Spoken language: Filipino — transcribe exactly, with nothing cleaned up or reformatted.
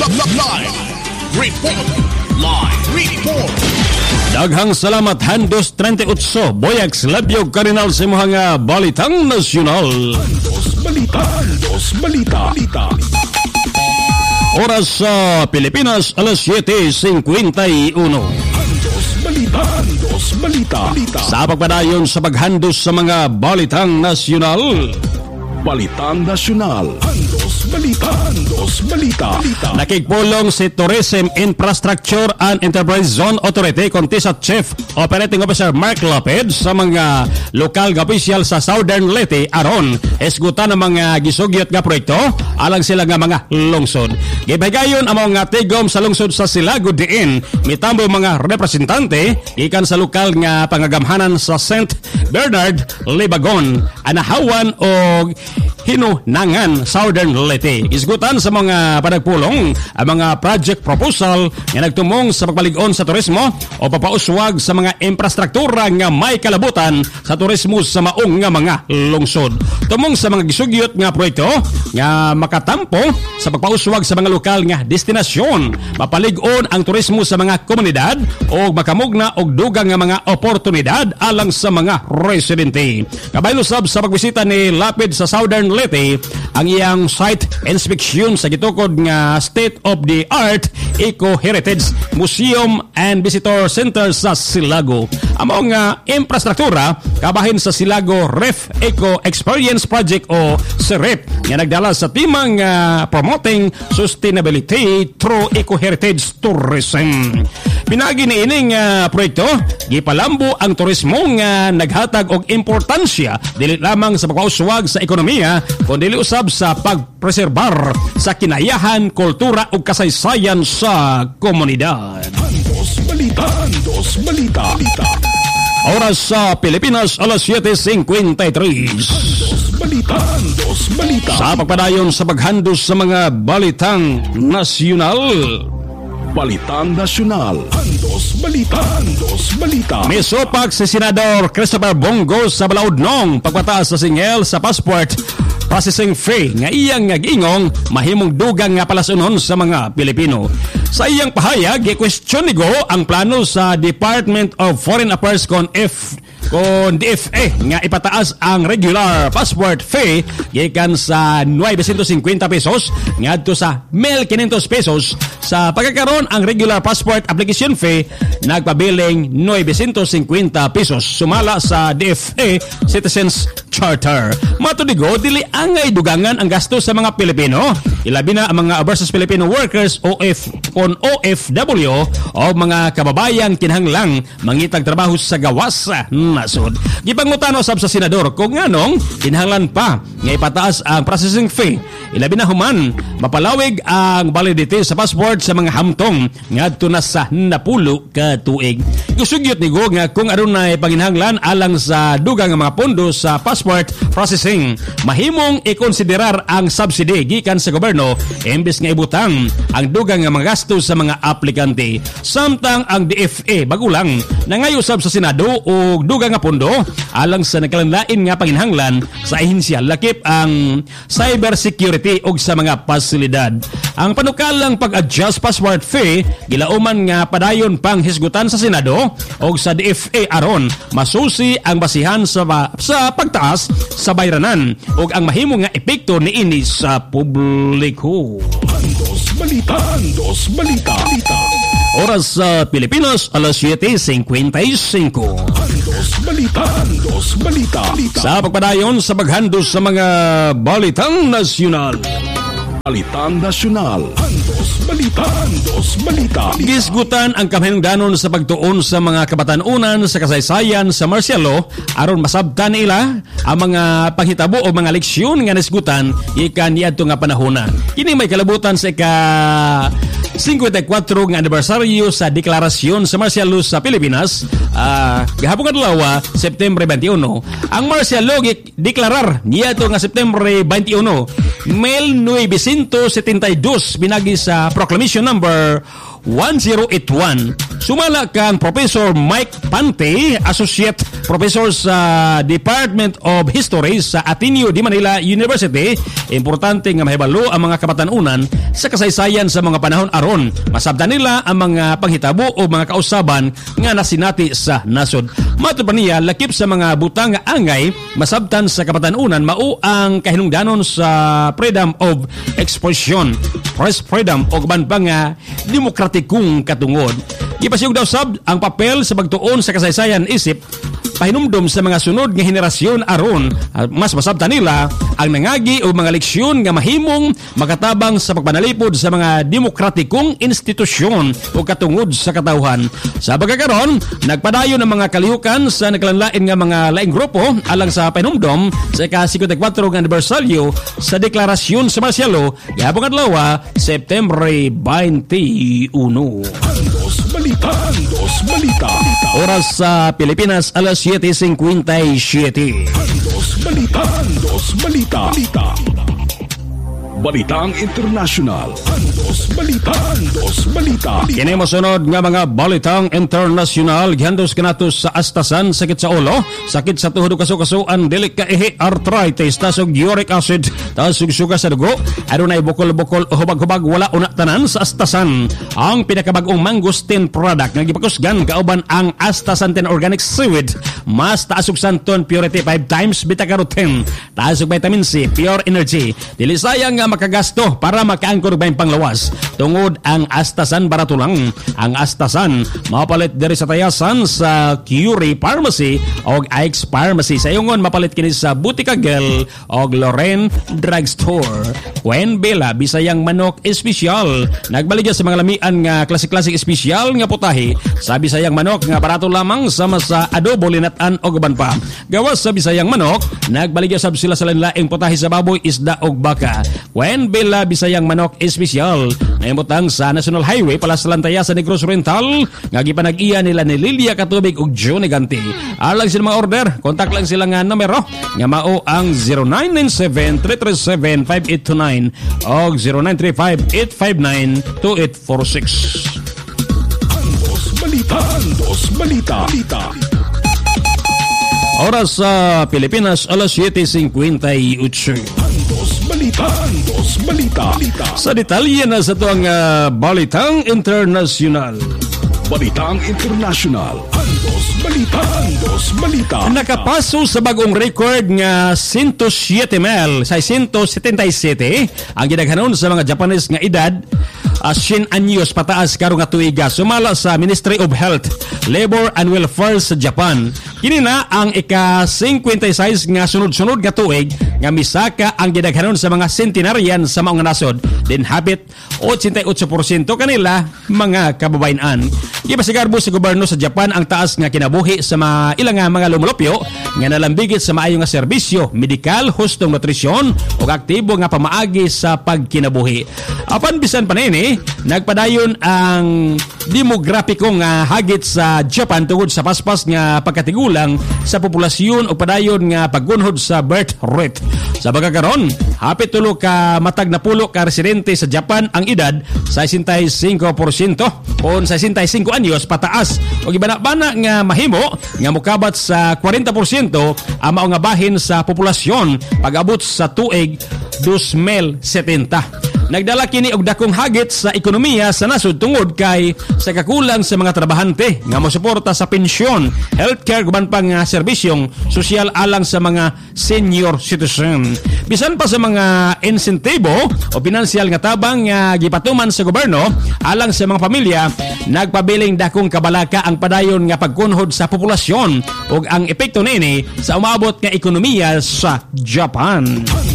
Live report. Live report. Daghang salamat Handos thirty-eight Boyax Labyog Cardinal sa imong nga Balitang Nasyonal. Handos Balita. Handos Balita. Balita. Oras sa Pilipinas alas siete fifty-one. Handos Balita. Handos Balita. Balita. Sa pagpadayon sa paghandos sa mga Balitang Nasyonal. Balitang Nasyonal. Handos Balita. Handos Balita. Balita. Nakigpulong si Tourism Infrastructure and Enterprise Zone Authority konti sa Chief Operating Officer Mark Lopez sa mga lokal nga opisyal sa Southern Leyte aron esgutan ang mga gisugyot nga proyekto alang sila nga mga lungsod. Gibaygayon ang mga tigom sa lungsod sa Silago diin mitambo mga representante ikan sa lokal nga pangagamhanan sa Saint Bernard, Libagon, Anahawan o Hinunangan, Southern Leyte. Isgutan sa mga panagpulong ang mga project proposal nga nagtumong sa pagpalig-on sa turismo o papauswag sa mga infrastruktura nga may kalabutan sa turismo sa maong nga mga lungsod. Tumong sa mga gisugyot nga proyekto nga makatampo sa pagpauswag sa mga lokal nga destinasyon, mapalig-on ang turismo sa mga komunidad o makamugna og dugang nga mga oportunidad alang sa mga residente. Kabaylo sab sa pagbisita ni Lapid sa Southern Leyte ang iyang site inspection sa gitukod nga state-of-the-art Eco-Heritage Museum and Visitor Center sa Silago. Among nga infrastruktura kabahin sa Silago Reef Eco Experience Project o S R E P nga nagdala sa timang uh, promoting sustainability through eco-heritage tourism. Pinagi ni ining uh, proyekto, gipalambo ang turismo nga naghatag og importansya dili lamang sa pagpauswag sa ekonomiya kundi usab sa pagpreserbar sa kinayahan, kultura ug kasaysayan sa komunidad. Handos Balita. Handos Balita. Balita. Oras sa Pilipinas alas siete fifty-three. Handos Balita. Handos Balita. Sa pagpadayon sa paghandos sa mga Balitang Nasyonal. Balitang Nasyonal. Handos Balita. Handos Balita. Misupak si Senador Christopher Bongo sa balaudnong pagpataas sa singel sa passport processing fee nga iyang nag-ingong mahimong dugang nga palasunon sa mga Pilipino. Sa iyang pahayag, i-question nigo ang plano sa Department of Foreign Affairs kon F kon D F A nga ipataas ang regular passport fee gikan sa nine hundred fifty pesos ngadto sa one thousand five hundred pesos. Sa pagkakaroon ang regular passport application fee nagpabiling nine hundred fifty pesos sumala sa D F A Citizens Charter. Matudigo dili angay dugangan ang gasto sa mga Pilipino, ilabi na ang mga overseas Filipino workers o F kon O F W o mga kababayan kinahanglang mangitag trabaho sa gawas nasod. Gipangutano sab sa senador kung nganong kinahanglan pa nga ipataas ang processing fee, ilabi na human mapalawig ang validity sa passport sa mga hamtong ngadto na sa napulo ka tuig. Gusugyot ni go nga kung adunay panginahanglan alang sa dugang nga mga pondo sa passport processing, mahimong ikonsiderar ang subsidy gikan sa gobyerno imbes nga ibutang ang dugang nga mga gasto sa mga aplikante. Samtang ang D F A bagulang nangayusab sa Senado og dugang nga pondo alang sa nagkalanlain nga panginahanglan sa ahensya lakip ang cyber security og sa mga pasilidad. Ang panukalang pag-adjust passport fee gilauman nga padayon pang hisgutan sa Senado og sa D F A aron masusi ang basihan sa sa pagtaas sa bayranan ug ang mahimo nga epekto niini sa publiko. Handos Balita. Handos Balita. Balita. Oras sa Pilipinas alas siete fifty-five. Handos Balita. Handos Balita. Balita. Sa pagpadayon sa paghandos sa mga Balitang Nasyonal. Balitang Nasyonal. Handos Balita. Handos Balita. Gisgutan ang kahinungdanon sa pagtuon sa mga kabatanunan sa kasaysayan sa martial law aron masabtan nila ang mga panghitabo o mga leksyon nga nasgutan ikan niadto nga panahona. Kini may kalabutan sa ika fifty-four nga anibersaryo sa deklarasyon sa martial law sa Pilipinas. Uh, gahapon adlaw September twenty-one. Ang martial law deklarar niadto nga September twenty-one. Mel nine hundred seventy-two pinagi sa Proclamation number one zero eight one. Sumala kang Professor Mike Pante, Associate Professor sa Department of History sa Ateneo de Manila University. Importante nga mahibalo ang mga kabatanunan sa kasaysayan sa mga panahon aron. Masabtan nila ang mga panghitabo o mga kausaban nga nasinati sa nasod. Mato pa niya, lakip sa mga butang nga angay, masabtan sa kabatanunan mao ang kahinungdanon sa freedom of expression, press freedom o kaban pa nga demokratikong katungod. Ipasiyog daw sab ang papel sa pagtuon sa kasaysayan isip pahinumdom sa mga sunod nga henerasyon aron mas masabtan nila ang nangagi o mga leksyon nga mahimong makatabang sa pagpanalipod sa mga demokratikong institusyon o katungod sa katawhan. Sa pagkakaroon, nagpadayon ng mga kalihukan sa nagkalanlain nga mga laing grupo alang sa pahinumdom sa ika-sikutikwatrong nga anibersaryo sa Deklarasyon sa Marcialo gahapon adlaw September twenty-one. Balita, Andos Balita. Oras sa Pilipinas, alas siete fifty-seven. Andos Balita, Andos Balita. Balita. Balitang International. Andos Balita, Andos Balita. Kini mosunod nga mga balitang international gihandos kanatos sa astasan, sakit sa ulo, sakit sa tuhod kaso-kasuan, dili kaihi, arthritis, tasog uric acid, tasog suga sa dugo, adunay bukol-bukol o hubag-hubag, wala una tanan sa astasan. Ang pinakabag-ong mangosteen product nga gipakusgan kauban ang astasanten organic seaweed, mas taasog santon purity five times beta-carotene, taasog vitamin C, pure energy. Dili sayang nga makagasto para makaangkor ba yung panglawas. Tungod ang astasan barato lang. Ang astasan mapalit diri sa tayasan sa Curie Pharmacy o Ike's Pharmacy. Sa iyongon mapalit kini sa Butika Gel o Loren Drugstore. Kwen Bela Bisayang Manok Espesyal. Nagbaligya sa mga lamian nga klasik-klasik espesyal nga putahe sa Bisayang Manok nga barato lamang sama sa adobo, linatan o gaban pa. Gawas sa Bisayang Manok, nagbaligya sab sila sa lain-laing putahe sa baboy, isda o baka. Kwen Bela Bisayang Manok Espesyal. Naimutang sa National Highway pala sa Lantaya sa Negros Oriental nga gipanag-iya nila ni Lilia Katubig ug Johnny Ganti. Alang sila mga order, kontak lang sila nga numero nga mao ang zero nine nine seven, three three seven, five eight two nine o zero nine three five, eight five nine, two eight four six. Andos Balita, Andos Balita. Balita. Oras sa Pilipinas, alas siete fifty-eight. Andos Balita, Andos Balita. Balita. Sa detalye na sa tuwang uh, balitang international. Balitang International. Andos Balita, Andos Balita. Nakapaso sa bagong record nga one hundred seven mil, six seventy-seven ang gidaghanon sa mga Japanese nga edad uh, siyam anyos pataas karong nga tuiga. Sumala sa Ministry of Health, Labor and Welfare sa Japan. Kini na ang ika-fifty-six nga sunod-sunod nga tuig nga misaka ang gidaghanon sa mga centenarian sa mga nasod. Din habit eighty-eight percent kanila mga kababayan. Ipasigarbo sa gobyerno sa Japan ang taas nga kinabuhi sa mga ilang nga mga lumulupyo nga nalambigit sa maayo nga serbisyo, medikal, hustong nutrisyon ug aktibo nga pamaagi sa pagkinabuhi. Apan bisan pa nini, nagpadayon ang demograpiko nga hagit sa Japan tungod sa paspas nga pagkatigulang sa populasyon o padayon nga paggunhod sa birth rate. Sa pagkakaron, hapit tulo ka matag na pulo ka residente sa Japan ang edad sa sixty-five percent o sixty-five anyos pataas o gibana-bana nga mahimo nga mukabat sa forty percent ang mao nga bahin sa populasyon pag-abot sa tuig two mil seventy. Nagdala kini og dakong hagit sa ekonomiya sa nasod tungod kay sa kakulang sa mga trabahante nga mosuporta sa pensyon, healthcare guban pa nga serbisyong sosyal alang sa mga senior citizen. Bisan pa sa mga insentibo o pinansyal nga tabang nga gipatuman sa gobyerno alang sa mga pamilya, nagpabiling dakong kabalaka ang padayon nga pagkunhod sa populasyon ug ang epekto niini sa umabot nga ekonomiya sa Japan.